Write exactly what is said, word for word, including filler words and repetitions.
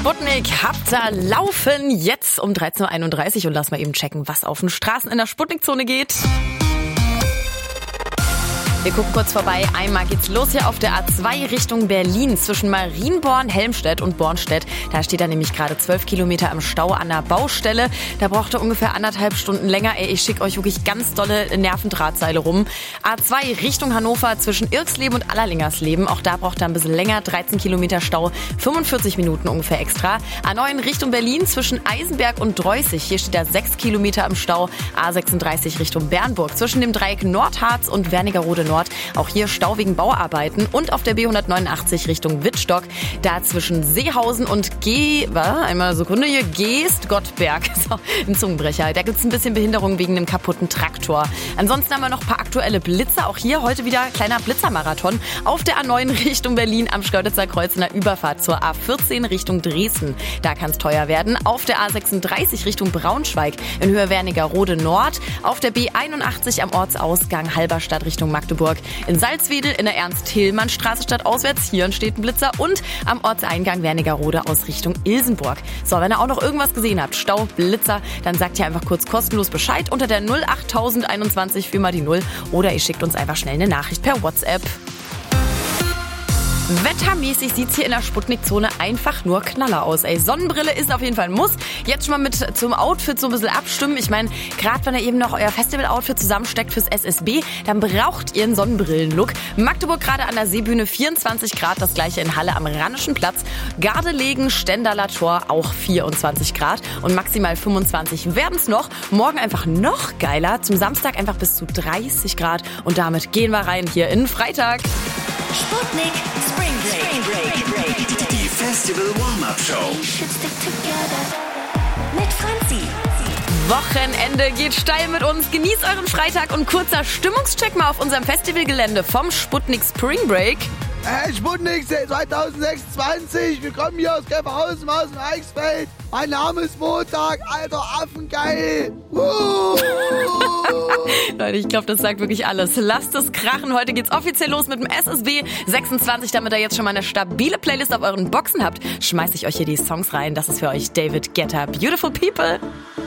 Sputnik habt ihr laufen jetzt um dreizehn Uhr einunddreißig und lass mal eben checken, was auf den Straßen in der Sputnik-Zone geht. Wir gucken kurz vorbei. Einmal geht's los hier auf der A zwei Richtung Berlin zwischen Marienborn, Helmstedt und Bornstedt. Da steht er nämlich gerade zwölf Kilometer im Stau an der Baustelle. Da braucht er ungefähr anderthalb Stunden länger. Ey, ich schicke euch wirklich ganz dolle Nervendrahtseile rum. A zwei Richtung Hannover zwischen Irksleben und Allerlingersleben. Auch da braucht er ein bisschen länger. dreizehn Kilometer Stau, fünfundvierzig Minuten ungefähr extra. A neun Richtung Berlin zwischen Eisenberg und Dreußig. Hier steht er sechs Kilometer im Stau. A sechsunddreißig Richtung Bernburg zwischen dem Dreieck Nordharz und Wernigerode Nord. Auch hier Stau wegen Bauarbeiten. Und auf der B hundertneunundachtzig Richtung Wittstock, da zwischen Seehausen und G... Einmal Sekunde hier. Geest-Gottberg. So, ein Zungenbrecher. Da gibt's ein bisschen Behinderung wegen einem kaputten Traktor. Ansonsten haben wir noch ein paar aktuelle Blitzer. Auch hier heute wieder kleiner Blitzermarathon. Auf der A neun Richtung Berlin am Schkeuditzer Kreuz in der Überfahrt zur A vierzehn Richtung Dresden. Da kann's teuer werden. Auf der A sechsunddreißig Richtung Braunschweig in Höhe Wernigerode Nord. Auf der B einundachtzig am Ortsausgang Halberstadt Richtung Magdeburg. In Salzwedel in der Ernst-Hillmann-Straße stadtauswärts, hier entsteht ein Blitzer. Und am Ortseingang Wernigerode aus Richtung Ilsenburg. So, wenn ihr auch noch irgendwas gesehen habt, Stau, Blitzer, dann sagt ihr einfach kurz kostenlos Bescheid unter der null acht null eins eins vier mal die null oder ihr schickt uns einfach schnell eine Nachricht per WhatsApp. Wettermäßig sieht's hier in der Sputnik-Zone einfach nur Knaller aus. Ey, Sonnenbrille ist auf jeden Fall ein Muss. Jetzt schon mal mit zum Outfit so ein bisschen abstimmen. Ich meine, gerade wenn ihr eben noch euer Festival-Outfit zusammensteckt fürs S S B, dann braucht ihr einen Sonnenbrillen-Look. Magdeburg gerade an der Seebühne vierundzwanzig Grad, das gleiche in Halle am Rheinischen Platz. Gardelegen, Stendaler Tor auch vierundzwanzig Grad und maximal fünfundzwanzig werden's noch. Morgen einfach noch geiler. Zum Samstag einfach bis zu dreißig Grad und damit gehen wir rein hier in Freitag. Sputnik Spring Break. Spring Break. Die Festival Warm-Up Show. Mit Franzi. Wochenende geht steil mit uns. Genießt euren Freitag und kurzer Stimmungscheck mal auf unserem Festivalgelände vom Sputnik Spring Break. Hey, Sputnik zwanzig sechsundzwanzig, wir kommen hier aus Gelferhausen, aus dem Eichsfeld. Mein Name ist Montag, alter Affengeil. Uh. Leute, ich glaube, das sagt wirklich alles. Lasst es krachen. Heute geht's offiziell los mit dem S S B sechsundzwanzig. Damit ihr jetzt schon mal eine stabile Playlist auf euren Boxen habt, schmeiß ich euch hier die Songs rein. Das ist für euch David Guetta, Beautiful People.